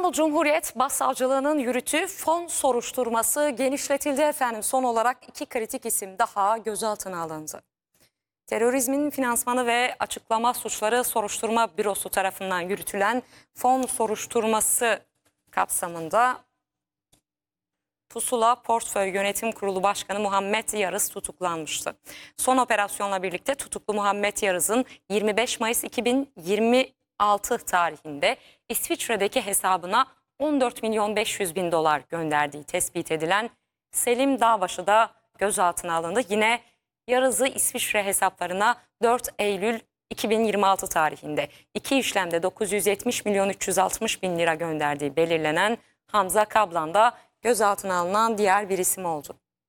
İstanbul Cumhuriyet Başsavcılığı'nın yürüttüğü fon soruşturması genişletildi efendim. Son olarak 2 kritik isim daha gözaltına alındı. Terörizmin finansmanı ve açıklama suçları soruşturma bürosu tarafından yürütülen fon soruşturması kapsamında Pusula Portföy Yönetim Kurulu Başkanı Muhammet Yarız tutuklanmıştı. Son operasyonla birlikte tutuklu Muhammet Yarız'ın 25 Mayıs 2026 tarihinde İsviçre'deki hesabına 14 milyon 500 bin dolar gönderdiği tespit edilen Selim Dağbaşı da gözaltına alındı. Yine Yarız'ı İsviçre hesaplarına 4 Eylül 2026 tarihinde 2 işlemde 970 milyon 360 bin lira gönderdiği belirlenen Hamza Kablan da gözaltına alınan diğer bir isim oldu.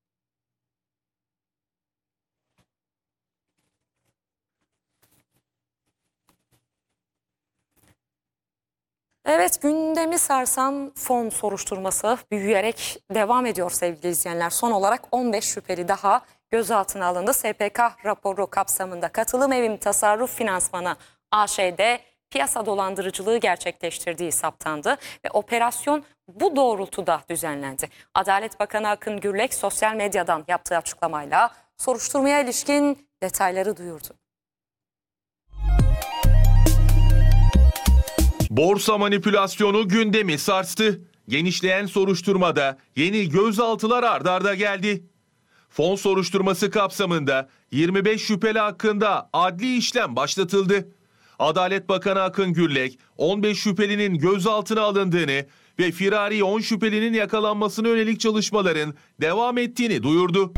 Evet, gündemi sarsan fon soruşturması büyüyerek devam ediyor sevgili izleyenler. Son olarak 15 şüpheli daha gözaltına alındı. SPK raporu kapsamında Katılım Evim Tasarruf Finansmanı AŞ'de piyasa dolandırıcılığı gerçekleştirdiği saptandı ve operasyon bu doğrultuda düzenlendi. Adalet Bakanı Akın Gürlek sosyal medyadan yaptığı açıklamayla soruşturmaya ilişkin detayları duyurdu. Borsa manipülasyonu gündemi sarstı. Genişleyen soruşturmada yeni gözaltılar ard arda geldi. Fon soruşturması kapsamında 25 şüpheli hakkında adli işlem başlatıldı. Adalet Bakanı Akın Gürlek 15 şüphelinin gözaltına alındığını ve firari 10 şüphelinin yakalanmasına yönelik çalışmaların devam ettiğini duyurdu.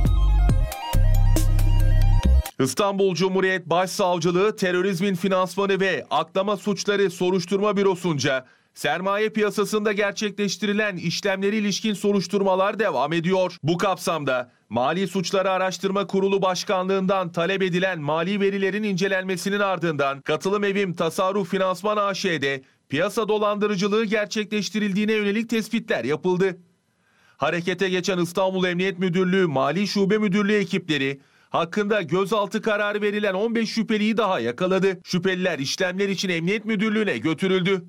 İstanbul Cumhuriyet Başsavcılığı Terörizmin Finansmanı ve Aklama Suçları Soruşturma Bürosu'nca sermaye piyasasında gerçekleştirilen işlemlere ilişkin soruşturmalar devam ediyor. Bu kapsamda Mali Suçları Araştırma Kurulu Başkanlığından talep edilen mali verilerin incelenmesinin ardından Katılım Evim Tasarruf Finansman AŞ'de piyasa dolandırıcılığı gerçekleştirildiğine yönelik tespitler yapıldı. Harekete geçen İstanbul Emniyet Müdürlüğü Mali Şube Müdürlüğü ekipleri hakkında gözaltı kararı verilen 15 şüpheliyi daha yakaladı. Şüpheliler işlemler için Emniyet Müdürlüğü'ne götürüldü.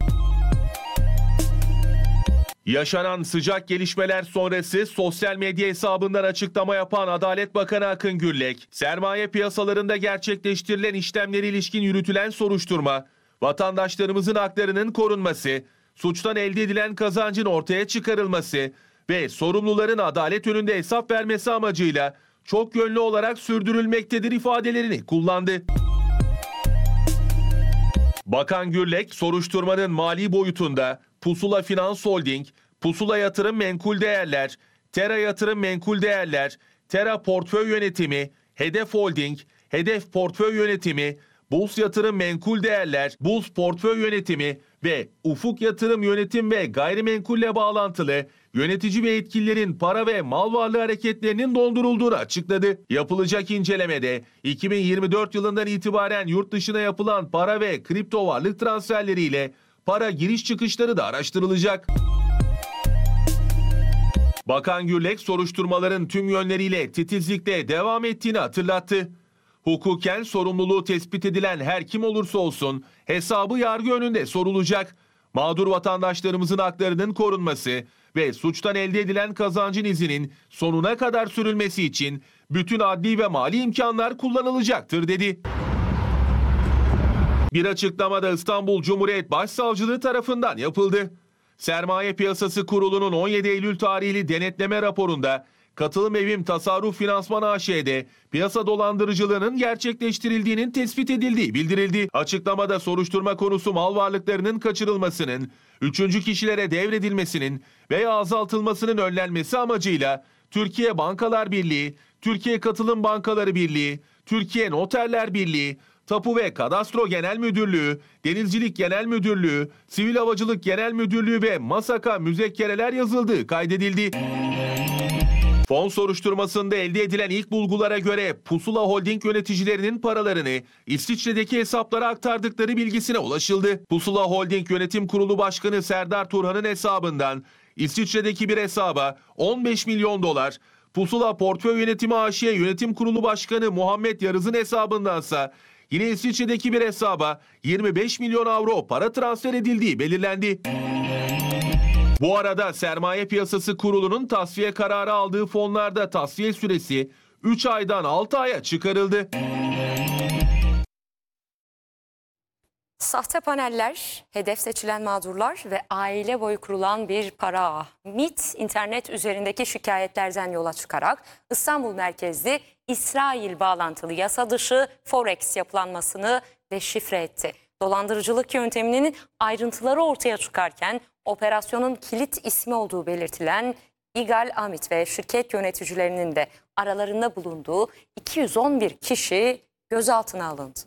Yaşanan sıcak gelişmeler sonrası sosyal medya hesabından açıklama yapan Adalet Bakanı Akın Gürlek, sermaye piyasalarında gerçekleştirilen işlemlere ilişkin yürütülen soruşturma, vatandaşlarımızın haklarının korunması, suçtan elde edilen kazancın ortaya çıkarılması ve sorumluların adalet önünde hesap vermesi amacıyla çok yönlü olarak sürdürülmektedir ifadelerini kullandı. Bakan Gürlek, soruşturmanın mali boyutunda Pusula Finans Holding, Pusula Yatırım Menkul Değerler, Tera Yatırım Menkul Değerler, Tera Portföy Yönetimi, Hedef Holding, Hedef Portföy Yönetimi, Buls Yatırım Menkul Değerler, Buls Portföy Yönetimi ve Ufuk Yatırım Yönetim ve Gayrimenkulle bağlantılı yönetici ve yetkililerin para ve mal varlığı hareketlerinin dondurulduğunu açıkladı. Yapılacak incelemede 2024 yılından itibaren yurt dışına yapılan para ve kripto varlık transferleriyle para giriş çıkışları da araştırılacak. Bakan Gürlek soruşturmaların tüm yönleriyle titizlikle devam ettiğini hatırlattı. Hukuken sorumluluğu tespit edilen her kim olursa olsun hesabı yargı önünde sorulacak. Mağdur vatandaşlarımızın haklarının korunması ve suçtan elde edilen kazancın izinin sonuna kadar sürülmesi için bütün adli ve mali imkanlar kullanılacaktır dedi. Bir açıklamada İstanbul Cumhuriyet Başsavcılığı tarafından yapıldı. Sermaye Piyasası Kurulu'nun 17 Eylül tarihli denetleme raporunda Katılım Evim Tasarruf Finansman AŞ'de piyasa dolandırıcılığının gerçekleştirildiğinin tespit edildiği bildirildi. Açıklamada soruşturma konusu mal varlıklarının kaçırılmasının, üçüncü kişilere devredilmesinin veya azaltılmasının önlenmesi amacıyla Türkiye Bankalar Birliği, Türkiye Katılım Bankaları Birliği, Türkiye Noterler Birliği, Tapu ve Kadastro Genel Müdürlüğü, Denizcilik Genel Müdürlüğü, Sivil Havacılık Genel Müdürlüğü ve MASAK'a müzekkereler yazıldığı kaydedildi. Fon soruşturmasında elde edilen ilk bulgulara göre Pusula Holding yöneticilerinin paralarını İsviçre'deki hesaplara aktardıkları bilgisine ulaşıldı. Pusula Holding Yönetim Kurulu Başkanı Serdar Turhan'ın hesabından İsviçre'deki bir hesaba 15 milyon dolar, Pusula Portföy Yönetimi AŞ Yönetim Kurulu Başkanı Muhammet Yarız'ın hesabındansa yine İsviçre'deki bir hesaba 25 milyon avro para transfer edildiği belirlendi. Bu arada Sermaye Piyasası Kurulu'nun tasfiye kararı aldığı fonlarda tasfiye süresi 3 aydan 6 aya çıkarıldı. Sahte paneller, hedef seçilen mağdurlar ve aile boyu kurulan bir para ağı. MİT, internet üzerindeki şikayetlerden yola çıkarak İstanbul merkezli İsrail bağlantılı yasa dışı Forex yapılanmasını deşifre etti. Dolandırıcılık yönteminin ayrıntıları ortaya çıkarken operasyonun kilit ismi olduğu belirtilen Igal Amit ve şirket yöneticilerinin de aralarında bulunduğu 211 kişi gözaltına alındı.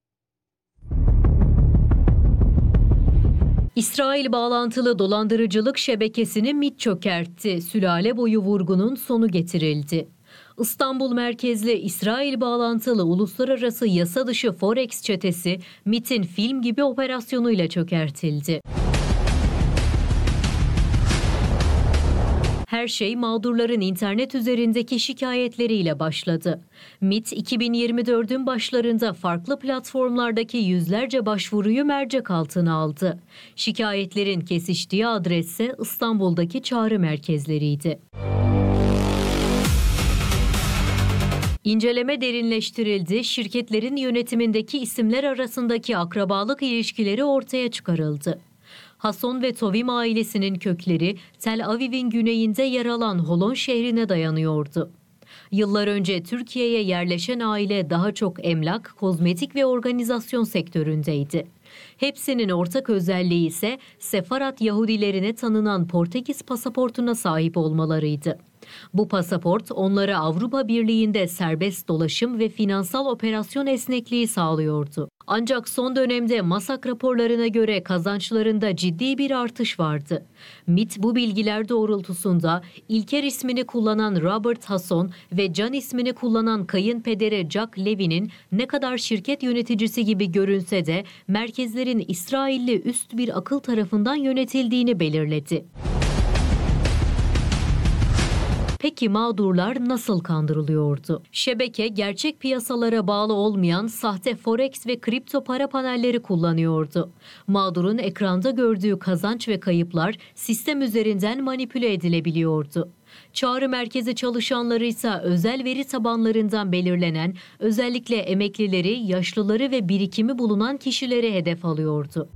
İsrail bağlantılı dolandırıcılık şebekesini MİT çökertti. Sülale boyu vurgunun sonu getirildi. İstanbul merkezli İsrail bağlantılı uluslararası yasa dışı Forex çetesi MİT'in film gibi operasyonuyla çökertildi. Her şey mağdurların internet üzerindeki şikayetleriyle başladı. MİT 2024'ün başlarında farklı platformlardaki yüzlerce başvuruyu mercek altına aldı. Şikayetlerin kesiştiği adres ise İstanbul'daki çağrı merkezleriydi. İnceleme derinleştirildi, şirketlerin yönetimindeki isimler arasındaki akrabalık ilişkileri ortaya çıkarıldı. Hason ve Tovim ailesinin kökleri Tel Aviv'in güneyinde yer alan Holon şehrine dayanıyordu. Yıllar önce Türkiye'ye yerleşen aile daha çok emlak, kozmetik ve organizasyon sektöründeydi. Hepsinin ortak özelliği ise Sefarat Yahudilerine tanınan Portekiz pasaportuna sahip olmalarıydı. Bu pasaport onlara Avrupa Birliği'nde serbest dolaşım ve finansal operasyon esnekliği sağlıyordu. Ancak son dönemde MASAK raporlarına göre kazançlarında ciddi bir artış vardı. MİT bu bilgiler doğrultusunda İlker ismini kullanan Robert Hason ve Can ismini kullanan kayınpederi Jack Levy'nin ne kadar şirket yöneticisi gibi görünse de merkezlerin İsrailli üst bir akıl tarafından yönetildiğini belirledi. Peki mağdurlar nasıl kandırılıyordu? Şebeke gerçek piyasalara bağlı olmayan sahte forex ve kripto para panelleri kullanıyordu. Mağdurun ekranda gördüğü kazanç ve kayıplar sistem üzerinden manipüle edilebiliyordu. Çağrı merkezi çalışanları ise özel veri tabanlarından belirlenen, özellikle emeklileri, yaşlıları ve birikimi bulunan kişileri hedef alıyordu.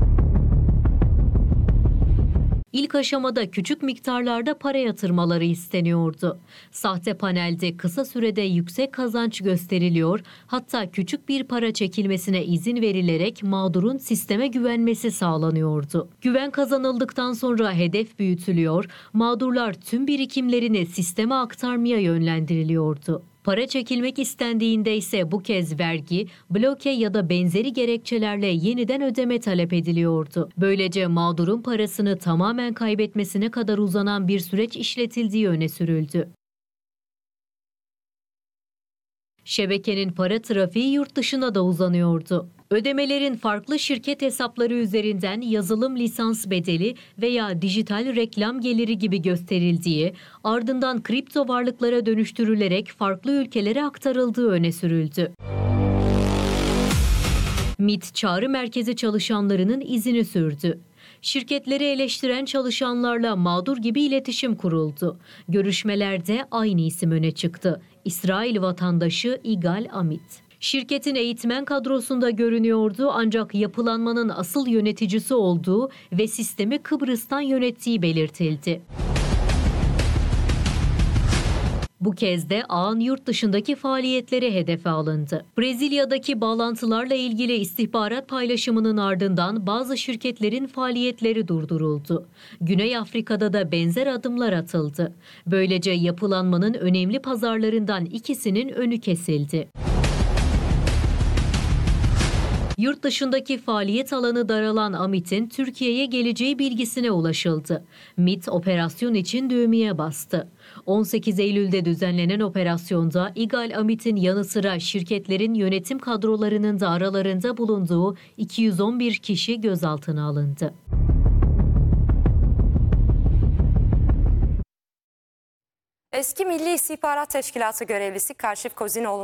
İlk aşamada küçük miktarlarda para yatırmaları isteniyordu. Sahte panelde kısa sürede yüksek kazanç gösteriliyor, hatta küçük bir para çekilmesine izin verilerek mağdurun sisteme güvenmesi sağlanıyordu. Güven kazanıldıktan sonra hedef büyütülüyor, mağdurlar tüm birikimlerini sisteme aktarmaya yönlendiriliyordu. Para çekilmek istendiğinde ise bu kez vergi, bloke ya da benzeri gerekçelerle yeniden ödeme talep ediliyordu. Böylece mağdurun parasını tamamen kaybetmesine kadar uzanan bir süreç işletildiği öne sürüldü. Şebekenin para trafiği yurt dışına da uzanıyordu. Ödemelerin farklı şirket hesapları üzerinden yazılım lisans bedeli veya dijital reklam geliri gibi gösterildiği, ardından kripto varlıklara dönüştürülerek farklı ülkelere aktarıldığı öne sürüldü. MİT çağrı merkezi çalışanlarının izini sürdü. Şirketleri eleştiren çalışanlarla mağdur gibi iletişim kuruldu. Görüşmelerde aynı isim öne çıktı. İsrail vatandaşı Igal Amit. Şirketin eğitmen kadrosunda görünüyordu ancak yapılanmanın asıl yöneticisi olduğu ve sistemi Kıbrıs'tan yönettiği belirtildi. Bu kez de ağın yurt dışındaki faaliyetleri hedefe alındı. Brezilya'daki bağlantılarla ilgili istihbarat paylaşımının ardından bazı şirketlerin faaliyetleri durduruldu. Güney Afrika'da da benzer adımlar atıldı. Böylece yapılanmanın önemli pazarlarından ikisinin önü kesildi. Yurt dışındaki faaliyet alanı daralan Amit'in Türkiye'ye geleceği bilgisine ulaşıldı. MİT operasyon için düğmeye bastı. 18 Eylül'de düzenlenen operasyonda Igal Amit'in yanı sıra şirketlerin yönetim kadrolarının da aralarında bulunduğu 211 kişi gözaltına alındı. Eski Milli İstihbarat Teşkilatı görevlisi Kaşif Kozinoğlu